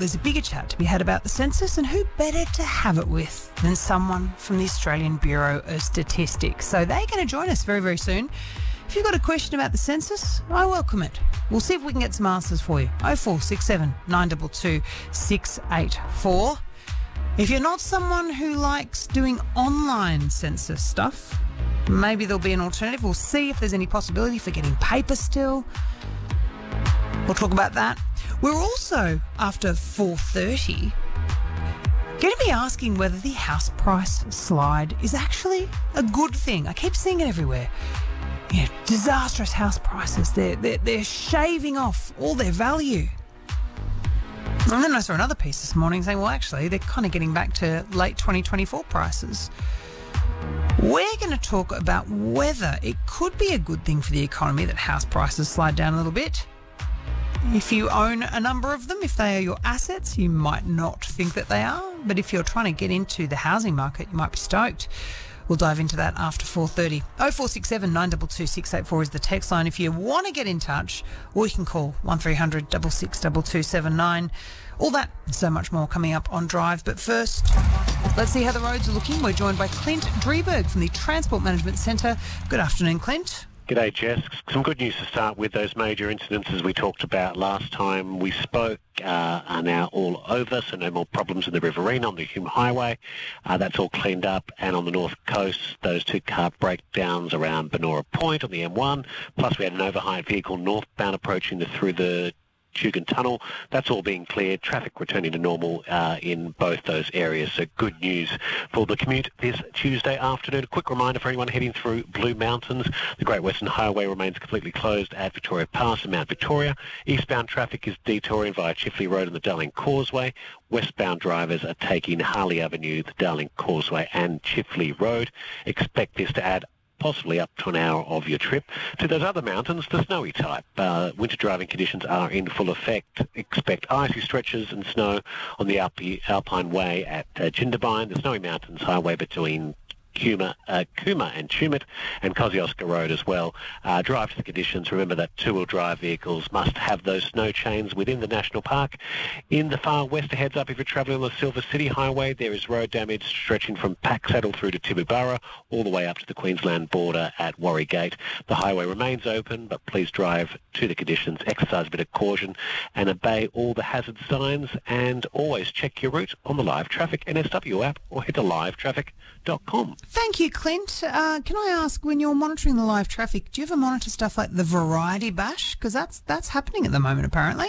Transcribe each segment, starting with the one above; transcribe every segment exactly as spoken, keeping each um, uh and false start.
there's a bigger chat to be had about the census, and who better to have it with than someone from the Australian Bureau of Statistics. So they're going to join us very, very soon. If you've got a question about the census, I welcome it. We'll see if we can get some answers for you. oh four six seven, nine two two, six eight four. If you're not someone who likes doing online census stuff, maybe there'll be an alternative. We'll see if there's any possibility for getting paper still. We'll talk about that. We're also, after four thirty, going to be asking whether the house price slide is actually a good thing. I keep seeing it everywhere. You know, disastrous house prices. They're, they're, they're shaving off all their value. And then I saw another piece this morning saying, well, actually, they're kind of getting back to late twenty twenty-four prices. We're going to talk about whether it could be a good thing for the economy that house prices slide down a little bit. If you own a number of them, if they are your assets, you might not think that they are. But if you're trying to get into the housing market, you might be stoked. We'll dive into that after four thirty. oh four six seven, nine two two, six eight four is the text line if you want to get in touch, or you can call one three hundred, six six two two seven nine. All that and so much more coming up on Drive. But first, let's see how the roads are looking. We're joined by Clint Drieberg from the Transport Management Centre. Good afternoon, Clint. G'day, Jess. Some good news to start with. Those major incidences we talked about last time we spoke uh, are now all over, so no more problems in the Riverina on the Hume Highway. Uh, that's all cleaned up. And on the north coast, those two car breakdowns around Benora Point on the M one. Plus, we had an overheight vehicle northbound approaching the, through the Tugun Tunnel. That's all being cleared. Traffic returning to normal uh, in both those areas. So good news for the commute this Tuesday afternoon. A quick reminder for anyone heading through Blue Mountains. The Great Western Highway remains completely closed at Victoria Pass and Mount Victoria. Eastbound traffic is detouring via Chifley Road and the Darling Causeway. Westbound drivers are taking Harley Avenue, the Darling Causeway and Chifley Road. Expect this to add possibly up to an hour of your trip. To those other mountains, the snowy type. Uh, winter driving conditions are in full effect. Expect icy stretches and snow on the Alpi, Alpine Way at uh, Jindabyne, the Snowy Mountains Highway between Kuma, uh, Kuma and Tumut, and Kosciuszko Road as well. Uh, drive to the conditions. Remember that two-wheel drive vehicles must have those snow chains within the national park. In the far west, a heads up if you're travelling on the Silver City Highway, there is road damage stretching from Packsaddle through to Tibooburra, all the way up to the Queensland border at Warrygate. The highway remains open, but please drive to the conditions, exercise a bit of caution, and obey all the hazard signs, and always check your route on the Live Traffic N S W app or head to live traffic dot com. Thank you, Clint. Uh, can I ask, when you're monitoring the live traffic, do you ever monitor stuff like the Variety Bash? Because that's that's happening at the moment, apparently.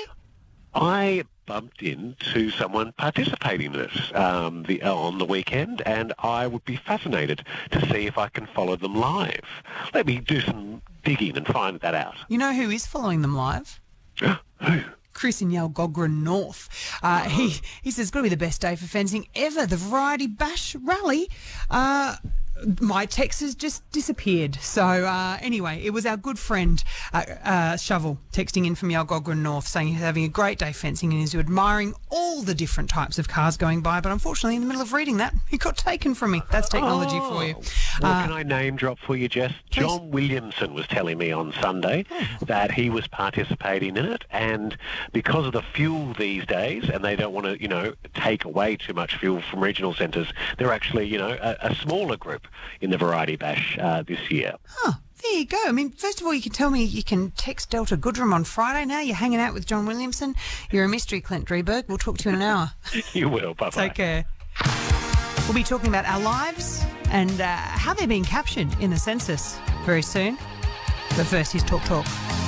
I bumped into someone participating in it um, the, uh, on the weekend, and I would be fascinated to see if I can follow them live. Let me do some digging and find that out. You know who is following them live? Who? Chris in Yalgogra North. Uh, he, he says it's going to be the best day for fencing ever. The Variety Bash Rally. Uh, my text has just disappeared. So uh, anyway, it was our good friend uh, uh, Shovel texting in from Yalgogra North saying he's having a great day fencing and is admiring all the different types of cars going by. But unfortunately, in the middle of reading that, he got taken from me. That's technology oh. for you. Well, uh, can I name drop for you, Jess? Please. John Williamson was telling me on Sunday oh. that he was participating in it, and because of the fuel these days, and they don't want to, you know, take away too much fuel from regional centres, they're actually, you know, a, a smaller group in the Variety Bash uh, this year. Huh. There you go. I mean, first of all, you can tell me you can text Delta Goodrum on Friday. Now you're hanging out with John Williamson. You're a mystery, Clint Drieberg. We'll talk to you in an hour. You will. Bye-bye. Take care. We'll be talking about our lives and uh, how they're being captured in the census very soon. But first, here's Talk Talk.